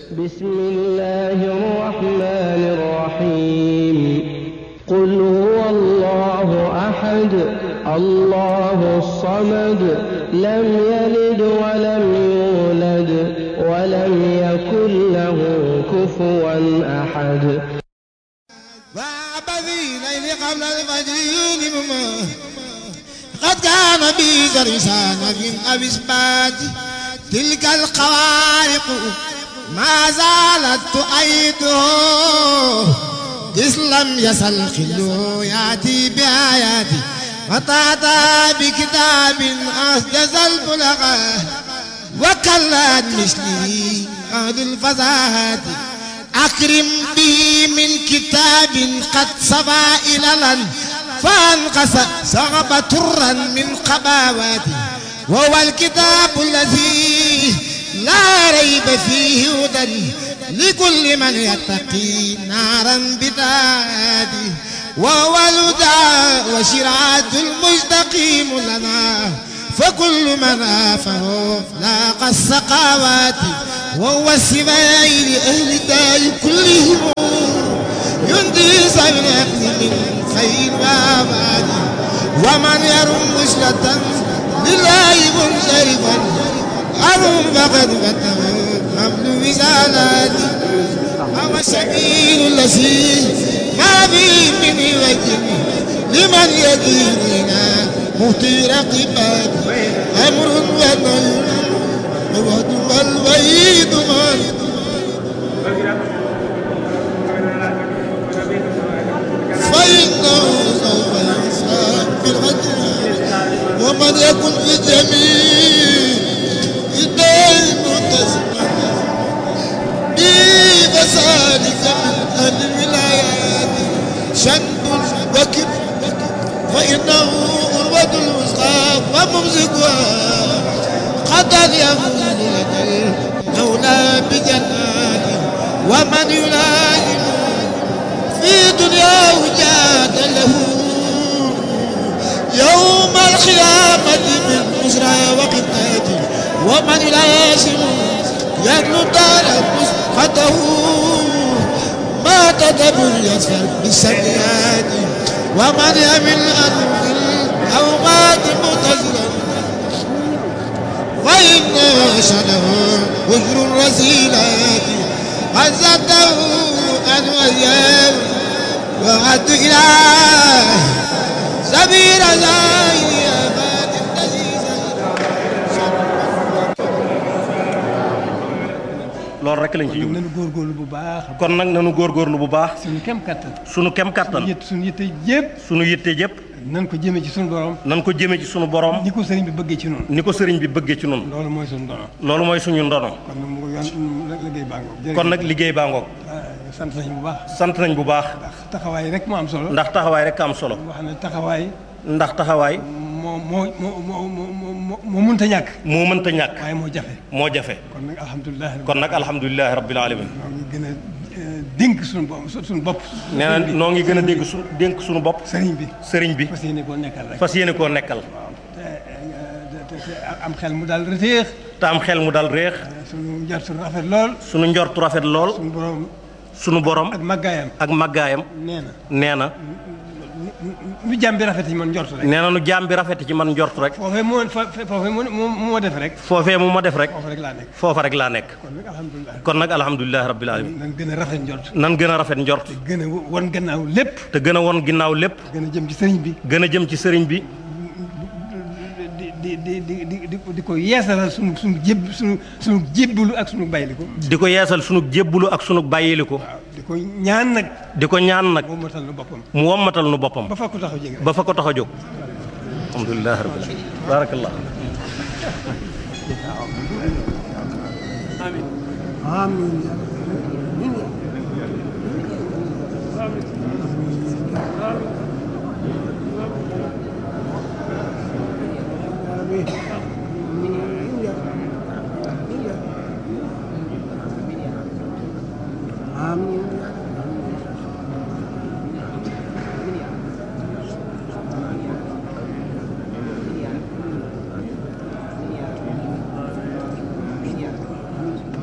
بسم الله الرحمن الرحيم قل هو الله أحد الله الصمد لم يلد ولم يولد ولم يكن له كفوا أحد. قبل الفجر قد كان بي درسان من أبسبات تلك القوارق ما زالت تؤيده إذ لم يزل خلو يأتي بآياتي وتأتى بكتاب أحجز البلغاء وكلت مثلي أهل الفزاهات أكرم به من كتاب قد صفى إللا فانقص صعب ترا من قباواتي وهو الكتاب الذي لا ريب فيه هدى لكل من يتقي نارا بذاته وهو الهدى وشرعة المستقيم لنا فكل من آفه لاقى السقاوات وهو السباء لأهل الدار كلهم ينجي سبيل من خير وآباد ومن يرم مشلة لله منشرفا أرم فقد فتح حمل وزالات هو السبيل الذي ما فيه من وجه لمن يديننا مهتي رقبات أمر ونهي الوعد والوعيد فإنه سوف يحساب بالعدل ومن يكن في جميع الدين متسما بفسادك من الولايات شد وكب فإنه أروة الوسطى وممسكها قد يكون لك المولى بجنات ومن يلازم في دنياه جاد له يوم القيامة من أسرى وقتات ومن يلازم يدل دار مسقطه ما تدبر يسفر بالسيئات ومن يمل أن الأوقات متزرا فإن شده وجر الرسيلات عزته أن وياه وعد إلى سبيل زاهي أباد loolu rek lañ ci jublu. nanu góorgóorlu bu baax. kon nag nanu góorgóorlu bu baax. suñu kem kattan. suñu kem kattan. suñu yitte yëpp. suñu yitte yëpp. nan ko jëmee ci suñu borom. nan ko jëmee ci suñu borom. ni ko sëriñ bi bëggee ci noonu. ni ko sëriñ bi bëggee ci noonu. loolu mooy suñu ndono. loolu mooy suñu ndono. kon nag mu liggéey baa ngoog. kon nag liggéey baa ngoog. sant nañ bu baax. sant nañ bu baax. ndax taxawaay rek moo am solo. ndax taxawaay rek am solo. wax ne taxawaay. ndax taxawaay. moo mënta ñàkk. moo mënta ñàkk. waaye moo jafe. moo jafe. kon nag alhamdulilah. kon nag alhamdulilah rabbil alamin. ñoo ngi gën a dénk suñu bopp. nee na noo ngi gën a dénk suñu bopp. sëriñ bi. sëriñ bi. fas yéene koo nekkal rek. fas yéene koo nekkal. te am xel mu daal réex. te am xel mu daal réex. suñu njortu rafet lool. suñu njortu rafet lool. suñu borom. ak màggaayam. ak màggaayam. nee na. nu jaam bi rafet ci man njort rek. nee na nu jaam bi rafet ci man njort rek. foofee moo def rek. foofee mu ma def rek. foofa rek laa nekk. foofa rek laa nekk. kon nag alhamdulilah rabbil alamin. nan gën a rafet njort. nan gën a rafet njort. te gën a won gannaaw lépp. te gën a won ginnaaw lépp. gën a jëm ci sëriñ bi. gën a jëm ci sëriñ bi. di ko yeesalal sunu jébbalu ak sunu bàyyiliku. di ko yeesal sunu jébbalu ak sunu bàyyiliku. di ko ñaan nag. di ko ñaan nag. mu wommatal nu boppam. mu wommatal nu boppam. ba fa ko tax a jóg. ba fa ko tax a jóg. alhamdulilah rabbil alamin. barakallah. amiin. amiin.